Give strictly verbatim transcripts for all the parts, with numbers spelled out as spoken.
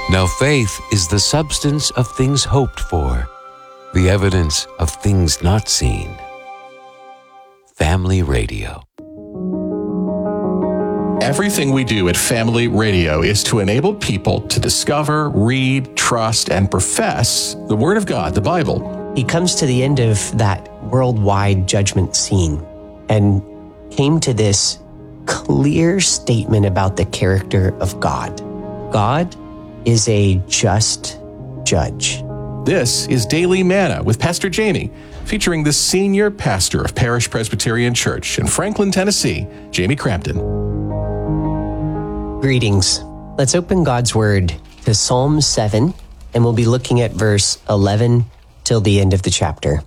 Now faith is the substance of things hoped for, the evidence of things not seen. Family Radio. Everything we do at Family Radio is to enable people to discover, read, trust, and profess the Word of God, the Bible. He comes to the end of that worldwide judgment scene and came to this clear statement about the character of God. God is a just judge. This is Daily Manna with Pastor Jamie, featuring the senior pastor of Parish Presbyterian Church in Franklin, Tennessee, Jamie Crampton. Greetings. Let's open God's Word to Psalm seven, and we'll be looking at verse eleven till the end of the chapter.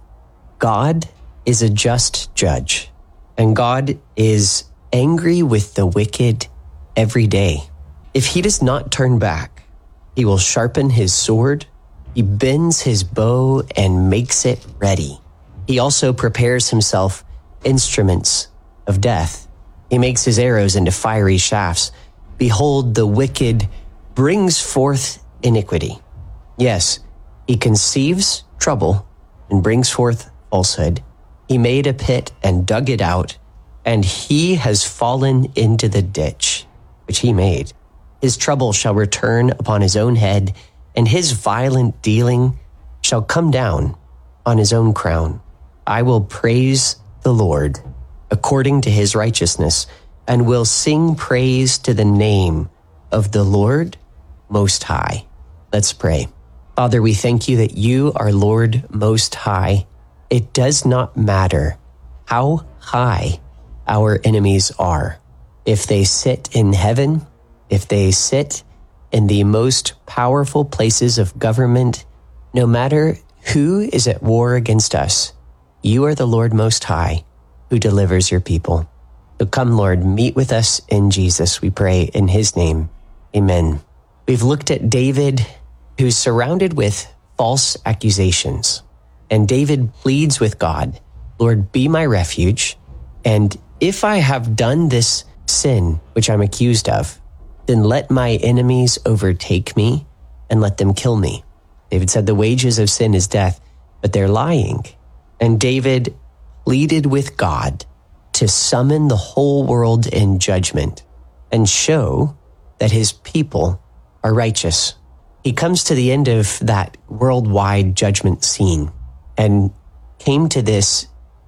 God is a just judge, and God is angry with the wicked every day. If he does not turn back, he will sharpen his sword. He bends his bow and makes it ready. He also prepares himself instruments of death. He makes his arrows into fiery shafts. Behold, the wicked brings forth iniquity. Yes, he conceives trouble and brings forth falsehood. He made a pit and dug it out, and he has fallen into the ditch which he made. His trouble shall return upon his own head, and his violent dealing shall come down on his own crown. I will praise the Lord according to his righteousness, and will sing praise to the name of the Lord Most High. Let's pray. Father, we thank you that you are Lord Most High. It does not matter how high our enemies are. If they sit in heaven, if they sit in the most powerful places of government, no matter who is at war against us, you are the Lord Most High who delivers your people. So come, Lord, meet with us in Jesus, we pray in his name. Amen. We've looked at David, who's surrounded with false accusations. And David pleads with God, Lord, be my refuge. And if I have done this sin, which I'm accused of, then let my enemies overtake me and let them kill me. David said the wages of sin is death, but they're lying. And David pleaded with God to summon the whole world in judgment and show that his people are righteous. He comes to the end of that worldwide judgment scene and came to this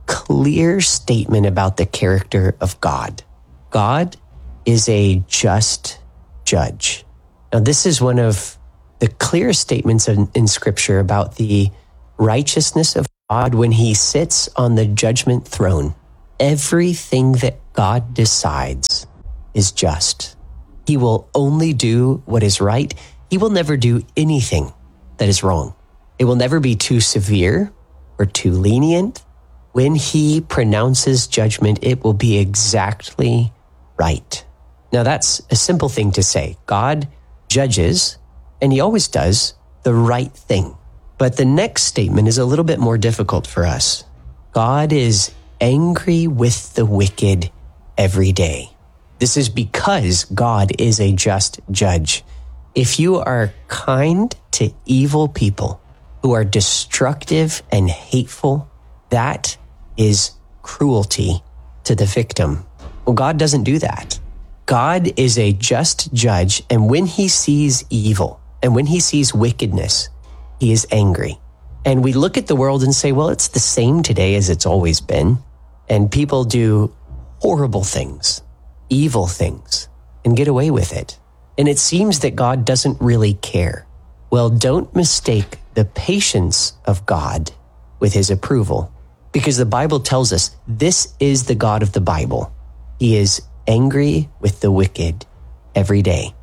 clear statement about the character of God. God is a just judge. Now, this is one of the clearest statements in, in Scripture about the righteousness of God when he sits on the judgment throne. Everything that God decides is just. He will only do what is right. He will never do anything that is wrong. It will never be too severe or too lenient. When he pronounces judgment, it will be exactly right. Now, that's a simple thing to say. God judges, and he always does, the right thing. But the next statement is a little bit more difficult for us. God is angry with the wicked every day. This is because God is a just judge. If you are kind to evil people who are destructive and hateful, that is cruelty to the victim. Well, God doesn't do that. God is a just judge, and when he sees evil and when he sees wickedness, he is angry. And we look at the world and say, well, it's the same today as it's always been. And people do horrible things, evil things, and get away with it. And it seems that God doesn't really care. Well, don't mistake the patience of God with his approval, because the Bible tells us this is the God of the Bible. He is angry with the wicked every day.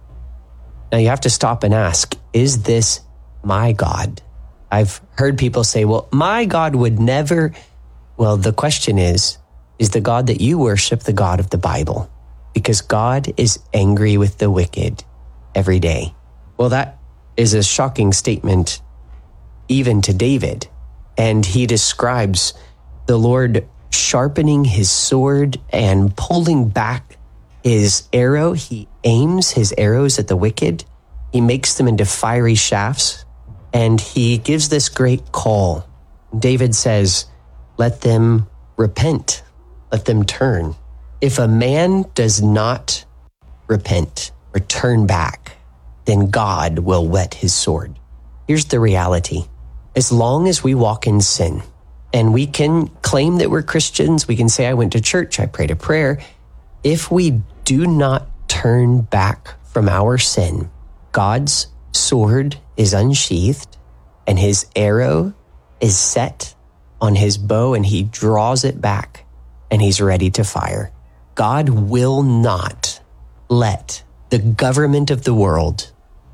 Now you have to stop and ask, is this my God? I've heard people say, well, my God would never. Well, the question is, is the God that you worship the God of the Bible? Because God is angry with the wicked every day. Well, that is a shocking statement even to David. And he describes the Lord sharpening his sword and pulling back his arrow. He aims his arrows at the wicked. He makes them into fiery shafts, and he gives this great call. David says, let them repent, let them turn. If a man does not repent or turn back, then God will whet his sword. Here's the reality. As long as we walk in sin, and we can claim that we're Christians, we can say, I went to church, I prayed a prayer. If we do not turn back from our sin, God's sword is unsheathed and his arrow is set on his bow and he draws it back and he's ready to fire. God will not let the government of the world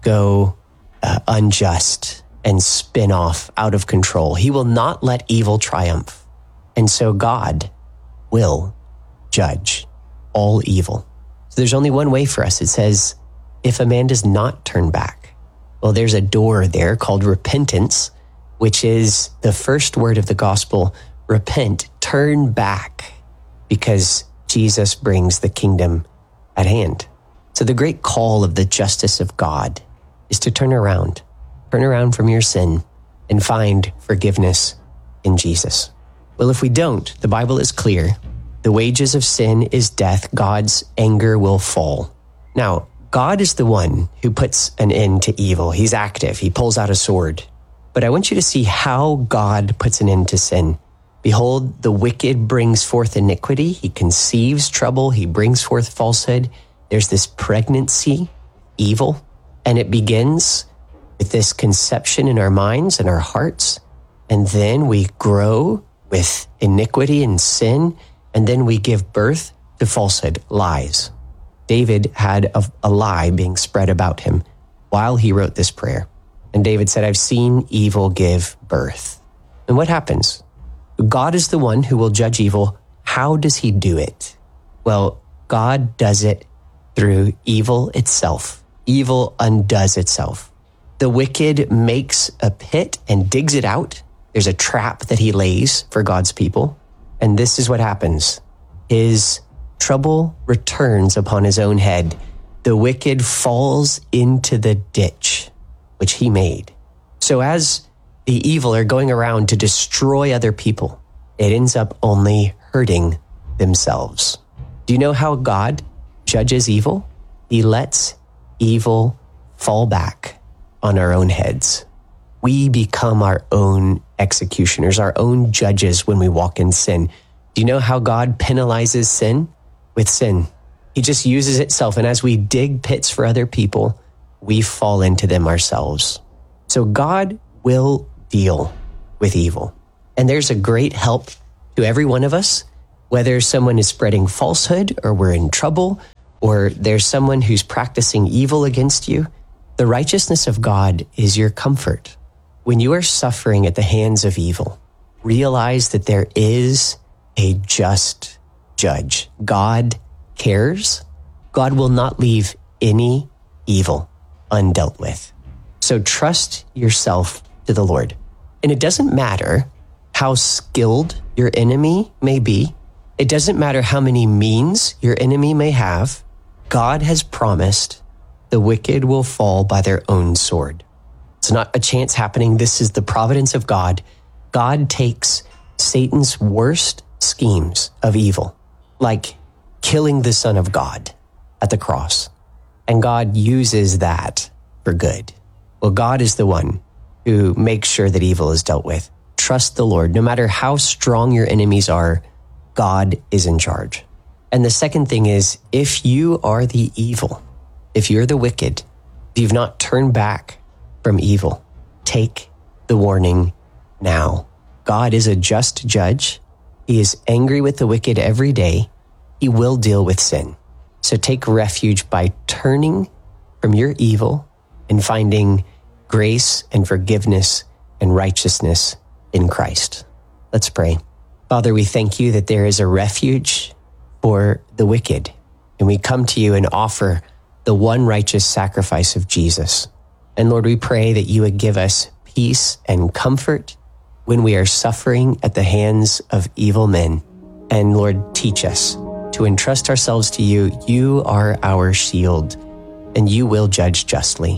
go uh, unjust and spin off out of control. He will not let evil triumph. And so God will judge all evil. So there's only one way for us. It says, if a man does not turn back, well, there's a door there called repentance, which is the first word of the gospel. Repent, turn back, because Jesus brings the kingdom at hand. So the great call of the justice of God is to turn around, turn around from your sin and find forgiveness in Jesus. Well, if we don't, the Bible is clear. The wages of sin is death. God's anger will fall. Now, God is the one who puts an end to evil. He's active. He pulls out a sword. But I want you to see how God puts an end to sin. Behold, the wicked brings forth iniquity. He conceives trouble. He brings forth falsehood. There's this pregnancy, evil, and it begins with this conception in our minds and our hearts. And then we grow with iniquity and sin. And then we give birth to falsehood, lies. David had a, a lie being spread about him while he wrote this prayer. And David said, I've seen evil give birth. And what happens? God is the one who will judge evil. How does he do it? Well, God does it through evil itself. Evil undoes itself. The wicked makes a pit and digs it out. There's a trap that he lays for God's people. And this is what happens. His trouble returns upon his own head. The wicked falls into the ditch which he made. So as the evil are going around to destroy other people, it ends up only hurting themselves. Do you know how God judges evil? He lets evil fall back on our own heads. We become our own executioners, our own judges when we walk in sin. Do you know how God penalizes sin? With sin. He just uses itself. And as we dig pits for other people, we fall into them ourselves. So God will deal with evil. And there's a great help to every one of us, whether someone is spreading falsehood or we're in trouble, or there's someone who's practicing evil against you. The righteousness of God is your comfort. When you are suffering at the hands of evil, realize that there is a just judge. God cares. God will not leave any evil undealt with. So trust yourself to the Lord. And it doesn't matter how skilled your enemy may be. It doesn't matter how many means your enemy may have. God has promised the wicked will fall by their own sword. It's not a chance happening. This is the providence of God. God takes Satan's worst schemes of evil, like killing the Son of God at the cross, and God uses that for good. Well, God is the one who makes sure that evil is dealt with. Trust the Lord. No matter how strong your enemies are, God is in charge. And the second thing is, if you are the evil, if you're the wicked, if you've not turned back from evil, take the warning now. God is a just judge. He is angry with the wicked every day. He will deal with sin. So take refuge by turning from your evil and finding grace and forgiveness and righteousness in Christ. Let's pray. Father, we thank you that there is a refuge for the wicked. And we come to you and offer the one righteous sacrifice of Jesus. And Lord, we pray that you would give us peace and comfort when we are suffering at the hands of evil men. And Lord, teach us to entrust ourselves to you. You are our shield, and you will judge justly.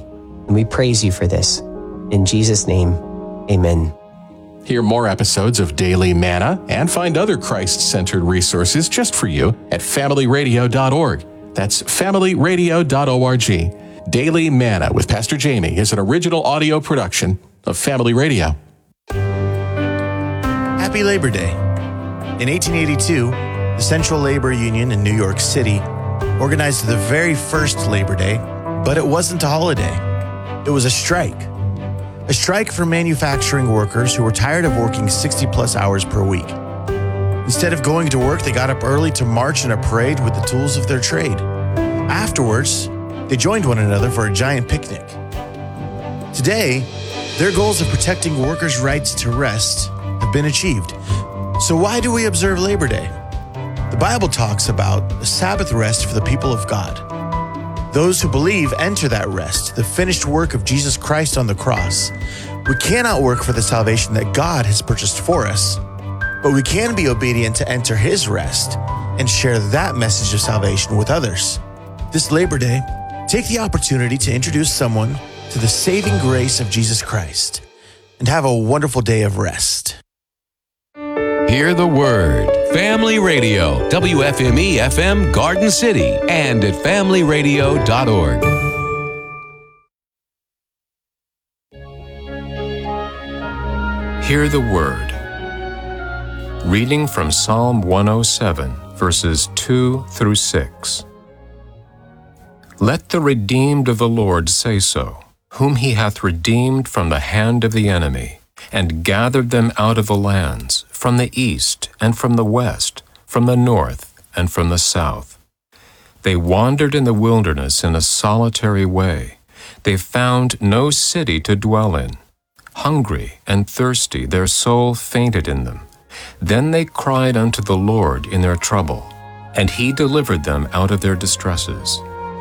And we praise you for this. In Jesus' name, amen. Hear more episodes of Daily Manna and find other Christ-centered resources just for you at family radio dot org. That's family radio dot org. Daily Manna with Pastor Jamie is an original audio production of Family Radio. Happy Labor Day. In eighteen eighty-two, the Central Labor Union in New York City organized the very first Labor Day, but it wasn't a holiday. It was a strike. A strike for manufacturing workers who were tired of working sixty plus hours per week. Instead of going to work, they got up early to march in a parade with the tools of their trade. Afterwards, they joined one another for a giant picnic. Today, their goals of protecting workers' rights to rest have been achieved. So why do we observe Labor Day? The Bible talks about a Sabbath rest for the people of God. Those who believe enter that rest, the finished work of Jesus Christ on the cross. We cannot work for the salvation that God has purchased for us, but we can be obedient to enter His rest and share that message of salvation with others. This Labor Day, take the opportunity to introduce someone to the saving grace of Jesus Christ and have a wonderful day of rest. Hear the Word. Family Radio, W F M E F M Garden City, and at family radio dot org. Hear the Word. Reading from Psalm one oh seven, verses two through six. Let the redeemed of the Lord say so, whom He hath redeemed from the hand of the enemy, and gathered them out of the lands, from the east and from the west, from the north and from the south. They wandered in the wilderness in a solitary way. They found no city to dwell in. Hungry and thirsty, their soul fainted in them. Then they cried unto the Lord in their trouble, and He delivered them out of their distresses.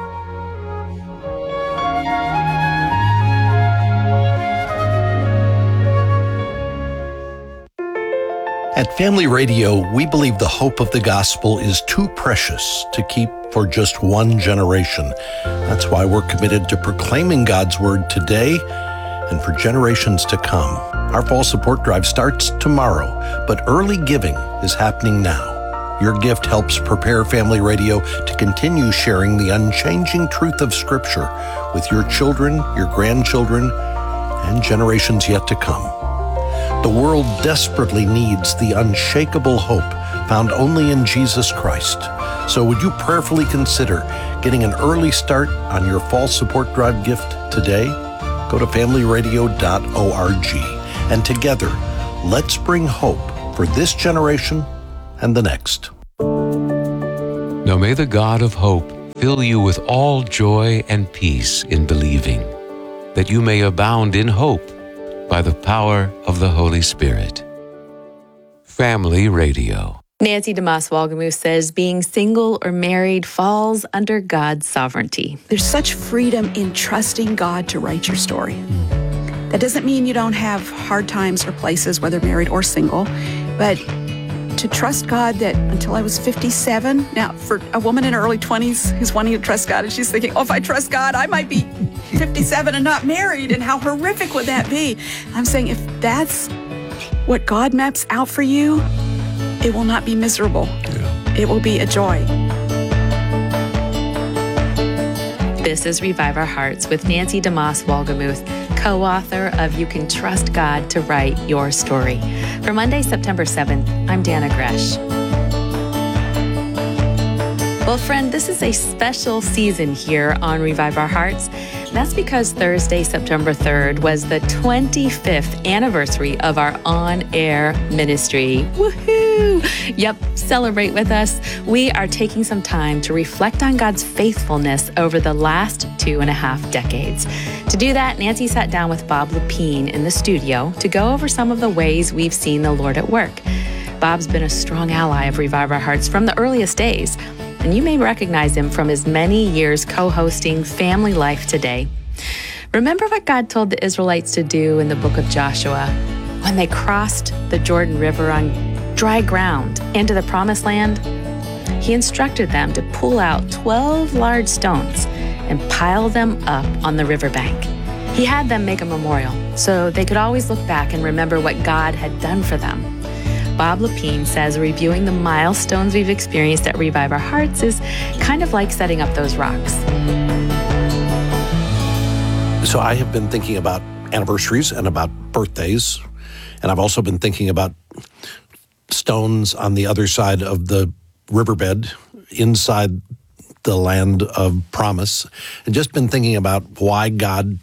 At Family Radio, we believe the hope of the gospel is too precious to keep for just one generation. That's why we're committed to proclaiming God's word today and for generations to come. Our fall support drive starts tomorrow, but early giving is happening now. Your gift helps prepare Family Radio to continue sharing the unchanging truth of Scripture with your children, your grandchildren, and generations yet to come. The world desperately needs the unshakable hope found only in Jesus Christ. So would you prayerfully consider getting an early start on your fall support drive gift today? Go to family radio dot org, and together, let's bring hope for this generation and the next. Now may the God of hope fill you with all joy and peace in believing, that you may abound in hope by the power of the Holy Spirit. Family Radio. Nancy DeMoss Walgamoose says being single or married falls under God's sovereignty. There's such freedom in trusting God to write your story. That doesn't mean you don't have hard times or places, whether married or single, but to trust God that until I was fifty-seven, now for a woman in her early twenties who's wanting to trust God and she's thinking, oh, if I trust God, I might be fifty-seven and not married, and how horrific would that be? I'm saying if that's what God maps out for you, it will not be miserable. Yeah. It will be a joy. This is Revive Our Hearts with Nancy DeMoss Walgamuth, co-author of You Can Trust God to Write Your Story. For Monday, September seventh, I'm Dana Gresh. Well, friend, this is a special season here on Revive Our Hearts. That's because Thursday, September third, was the twenty-fifth anniversary of our on-air ministry. Woohoo! Yep, celebrate with us. We are taking some time to reflect on God's faithfulness over the last two and a half decades. To do that, Nancy sat down with Bob Lepine in the studio to go over some of the ways we've seen the Lord at work. Bob's been a strong ally of Revive Our Hearts from the earliest days, and you may recognize him from his many years co-hosting Family Life Today. Remember what God told the Israelites to do in the book of Joshua when they crossed the Jordan River on dry ground into the Promised Land? He instructed them to pull out twelve large stones and pile them up on the riverbank. He had them make a memorial so they could always look back and remember what God had done for them. Bob Lepine says reviewing the milestones we've experienced at Revive Our Hearts is kind of like setting up those rocks. So I have been thinking about anniversaries and about birthdays, and I've also been thinking about stones on the other side of the riverbed inside the land of promise, and just been thinking about why God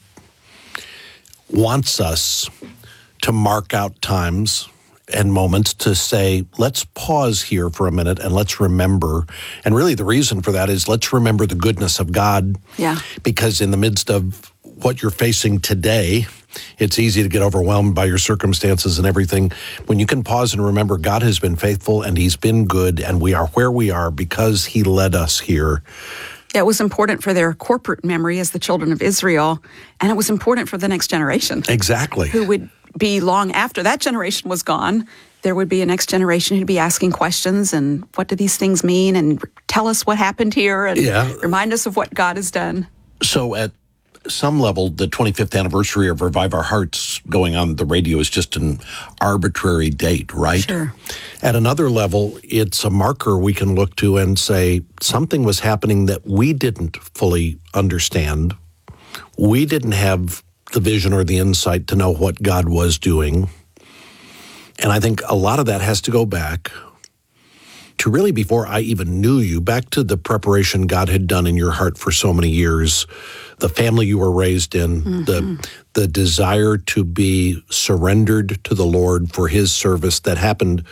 wants us to mark out times and moments to say, let's pause here for a minute and let's remember. And really the reason for that is let's remember the goodness of God. Yeah. Because in the midst of what you're facing today, it's easy to get overwhelmed by your circumstances and everything. When you can pause and remember God has been faithful and he's been good and we are where we are because he led us here. It was important for their corporate memory as the children of Israel, and it was important for the next generation. Exactly. Who would be long after that generation was gone. There would be a next generation who'd be asking questions and what do these things mean and tell us what happened here and yeah. remind us of what God has done. So at some level, the twenty-fifth anniversary of Revive Our Hearts going on the radio is just an arbitrary date, right? Sure. At another level, it's a marker we can look to and say something was happening that we didn't fully understand. We didn't have the vision or the insight to know what God was doing. And I think a lot of that has to go back to really before I even knew you, back to the preparation God had done in your heart for so many years, the family you were raised in, mm-hmm. the the desire to be surrendered to the Lord for his service that happened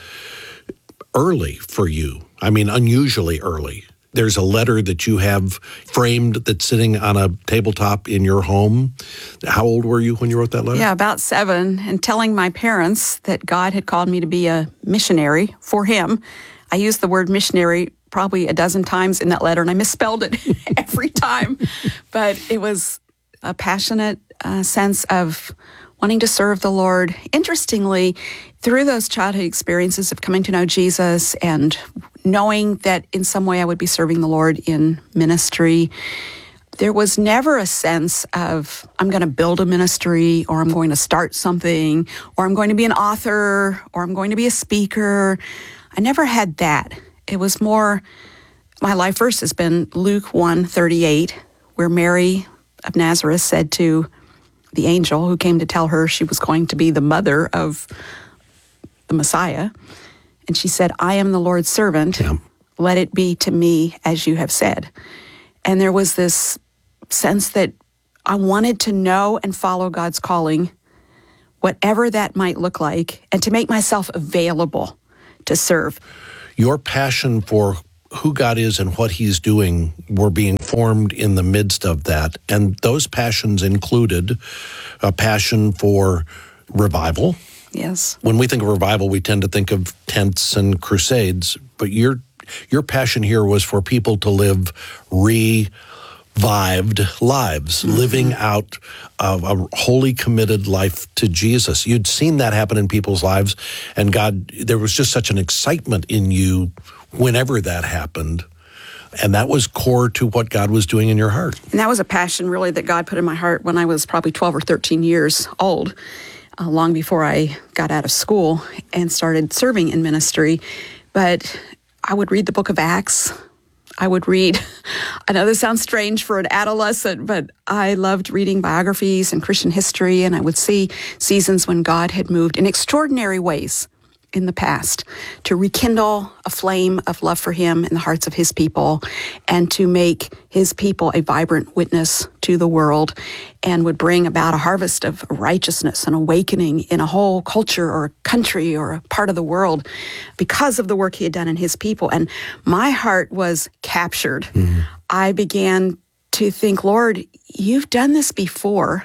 early for you. I mean, unusually early. There's a letter that you have framed that's sitting on a tabletop in your home. How old were you when you wrote that letter? Yeah, about seven, and telling my parents that God had called me to be a missionary for him. I used the word missionary probably a dozen times in that letter, and I misspelled it every time. But it was a passionate uh, sense of wanting to serve the Lord. Interestingly, through those childhood experiences of coming to know Jesus and knowing that in some way I would be serving the Lord in ministry, there was never a sense of, I'm going to build a ministry, or I'm going to start something, or I'm going to be an author, or I'm going to be a speaker. I never had that. It was more, my life verse has been Luke one thirty-eight, where Mary of Nazareth said to the angel who came to tell her she was going to be the mother of the Messiah, and she said, I am the Lord's servant. Yeah. Let it be to me as you have said. And there was this sense that I wanted to know and follow God's calling, whatever that might look like, and to make myself available to serve. Your passion for who God is and what he's doing were being formed in the midst of that. And those passions included a passion for revival. Yes. When we think of revival, we tend to think of tents and crusades, but your your passion here was for people to live revived lives, mm-hmm. living out a, a wholly committed life to Jesus. You'd seen that happen in people's lives, and God, there was just such an excitement in you whenever that happened. And that was core to what God was doing in your heart. And that was a passion really that God put in my heart when I was probably twelve or thirteen years old, uh, long before I got out of school and started serving in ministry. But I would read the book of Acts. I would read, I know this sounds strange for an adolescent, but I loved reading biographies and Christian history, and I would see seasons when God had moved in extraordinary ways in the past to rekindle a flame of love for him in the hearts of his people and to make his people a vibrant witness to the world, and would bring about a harvest of righteousness and awakening in a whole culture or a country or a part of the world because of the work he had done in his people. And my heart was captured. Mm-hmm. I began to think, Lord, you've done this before,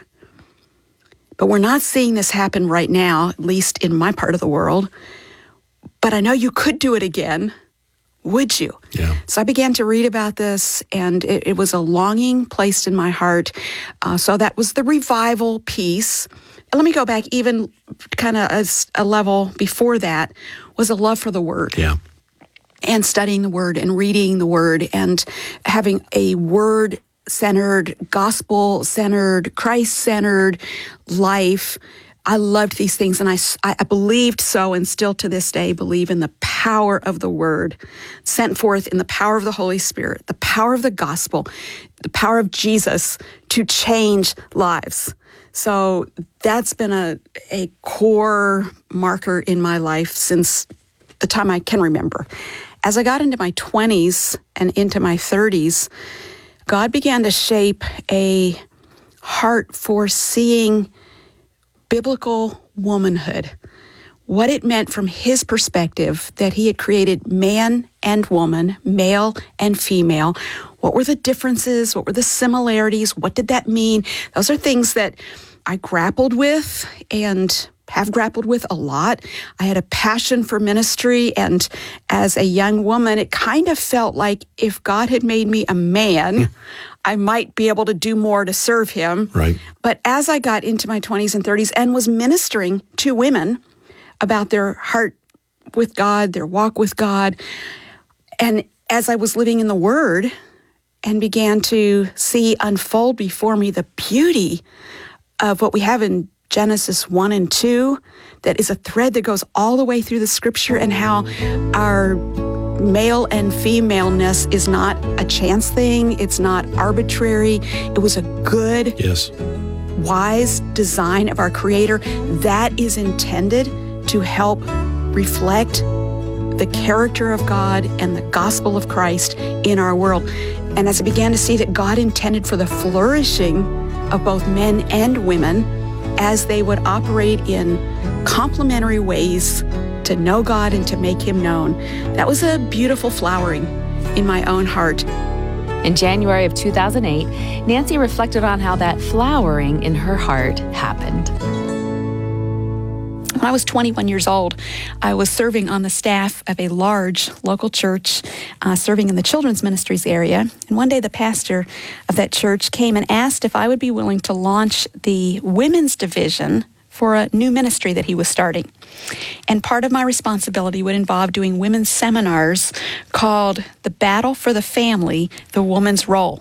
but we're not seeing this happen right now, at least in my part of the world. But I know you could do it again. Would you? Yeah. So I began to read about this, and it, it was a longing placed in my heart. Uh, so that was the revival piece. And let me go back even kind of a, a level before that, was a love for the Word. Yeah. And studying the Word and reading the Word and having a Word centered, gospel centered, Christ centered life. I loved these things, and I, I believed so, and still to this day believe in the power of the Word sent forth in the power of the Holy Spirit, the power of the gospel, the power of Jesus to change lives. So that's been a, a core marker in my life since the time I can remember. As I got into my twenties and into my thirties, God began to shape a heart for seeing biblical womanhood, what it meant from his perspective that he had created man and woman, male and female. What were the differences? What were the similarities? What did that mean? Those are things that I grappled with and have grappled with a lot. I had a passion for ministry, and as a young woman, it kind of felt like if God had made me a man, I might be able to do more to serve him. Right. But as I got into my twenties and thirties and was ministering to women about their heart with God, their walk with God, and as I was living in the Word and began to see unfold before me the beauty of what we have in Genesis one and two, that is a thread that goes all the way through the Scripture, and how our male and femaleness is not a chance thing. It's not arbitrary. It was a good, yes, wise design of our Creator that is intended to help reflect the character of God and the gospel of Christ in our world. And as I began to see that God intended for the flourishing of both men and women as they would operate in complementary ways to know God and to make him known, that was a beautiful flowering in my own heart. In January of two thousand eight, Nancy reflected on how that flowering in her heart happened. When I was twenty-one years old, I was serving on the staff of a large local church, uh, serving in the children's ministries area. And one day the pastor of that church came and asked if I would be willing to launch the women's division for a new ministry that he was starting. And part of my responsibility would involve doing women's seminars called The Battle for the Family, The Woman's Role.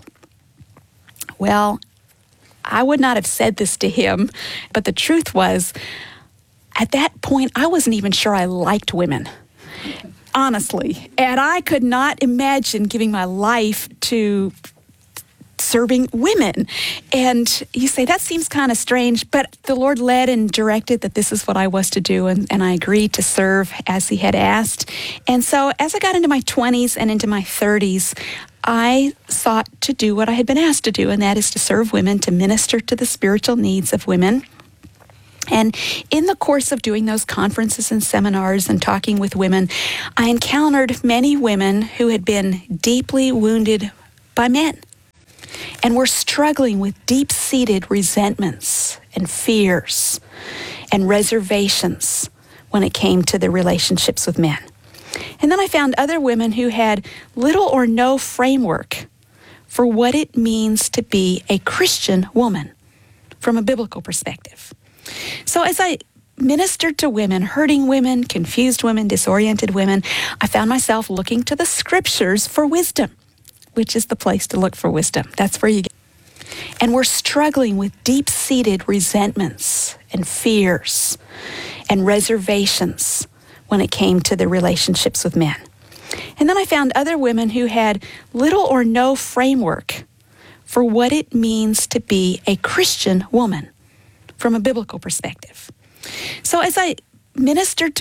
Well, I would not have said this to him, but the truth was, at that point, I wasn't even sure I liked women, honestly. And I could not imagine giving my life to serving women. And you say, that seems kind of strange, but the Lord led and directed that this is what I was to do, and, and I agreed to serve as he had asked. And so as I got into my twenties and into my thirties, I sought to do what I had been asked to do, and that is to serve women, to minister to the spiritual needs of women. And in the course of doing those conferences and seminars and talking with women, I encountered many women who had been deeply wounded by men and were struggling with deep-seated resentments and fears and reservations when it came to their relationships with men. And then I found other women who had little or no framework for what it means to be a Christian woman from a biblical perspective. So as I ministered to women, hurting women, confused women, disoriented women, I found myself looking to the Scriptures for wisdom, which is the place to look for wisdom. That's where you get. And we're struggling with deep-seated resentments and fears and reservations when it came to their relationships with men. And then I found other women who had little or no framework for what it means to be a Christian woman from a biblical perspective. So as I ministered to